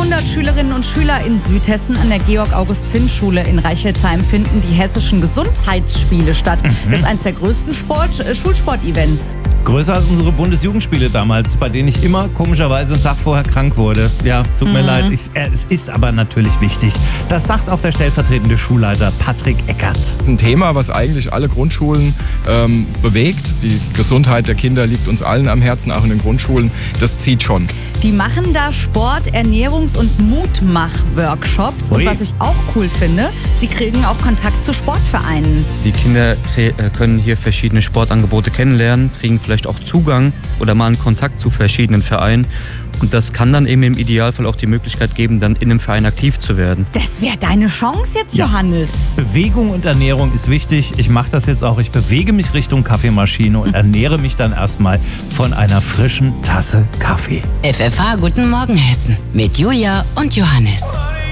500 Schülerinnen und Schüler in Südhessen an der Georg-August-Zinn-Schule in Reichelsheim finden die hessischen Gesundheitsspiele statt. Das ist eines der größten Schulsport-Events. Größer als unsere Bundesjugendspiele damals, bei denen ich immer komischerweise einen Tag vorher krank wurde. Ja, tut mir leid. Es ist aber natürlich wichtig. Das sagt auch der stellvertretende Schulleiter Patrick Eckert. Das ist ein Thema, was eigentlich alle Grundschulen bewegt. Die Gesundheit der Kinder liegt uns allen am Herzen, auch in den Grundschulen. Das zieht schon. Die machen da Sport-, Ernährungs- und Mutmach-Workshops. Und was ich auch cool finde, sie kriegen auch Kontakt zu Sportvereinen. Die Kinder können hier verschiedene Sportangebote kennenlernen, kriegen vielleicht auch Zugang oder mal einen Kontakt zu verschiedenen Vereinen. Und das kann dann eben im Idealfall auch die Möglichkeit geben, dann in einem Verein aktiv zu werden. Das wäre deine Chance jetzt, Johannes. Bewegung und Ernährung ist wichtig. Ich mache das jetzt auch. Ich bewege mich Richtung Kaffeemaschine und ernähre mich dann erstmal von einer frischen Tasse Kaffee. FFH Guten Morgen Hessen mit Julia und Johannes.